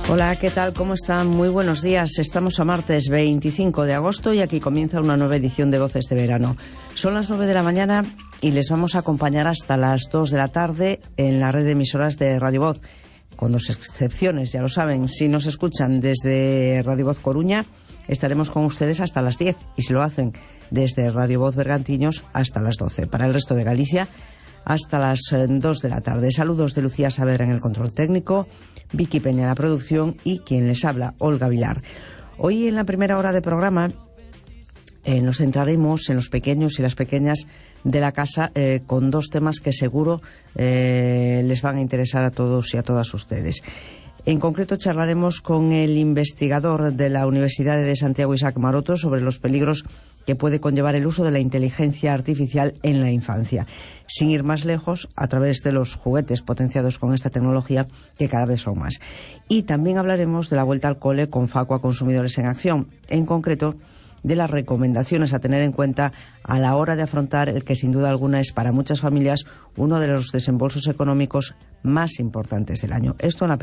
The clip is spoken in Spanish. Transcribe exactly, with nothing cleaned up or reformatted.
Hola, ¿qué tal? ¿Cómo están? Muy buenos días. Estamos a martes veinticinco de agosto y aquí comienza una nueva edición de Voces de Verano. Son las nueve de la mañana y les vamos a acompañar hasta las dos de la tarde en la red de emisoras de Radio Voz. Con dos excepciones, ya lo saben. Si nos escuchan desde Radio Voz Coruña, estaremos con ustedes hasta las diez. Y si lo hacen desde Radio Voz Bergantiños, hasta las doce. Para el resto de Galicia, hasta las dos de la tarde. Saludos de Lucía Saavedra en el control técnico, Vicky Peña en la producción y quien les habla, Olga Vilar. Hoy en la primera hora de programa eh, nos centraremos en los pequeños y las pequeñas de la casa eh, con dos temas que seguro eh, les van a interesar a todos y a todas ustedes. En concreto charlaremos con el investigador de la Universidad de Santiago, Isaac Maroto, sobre los peligros que puede conllevar el uso de la inteligencia artificial en la infancia. Sin ir más lejos, a través de los juguetes potenciados con esta tecnología, que cada vez son más. Y también hablaremos de la vuelta al cole con Facua Consumidores en Acción, en concreto de las recomendaciones a tener en cuenta a la hora de afrontar el que sin duda alguna es para muchas familias uno de los desembolsos económicos más importantes del año. Esto en la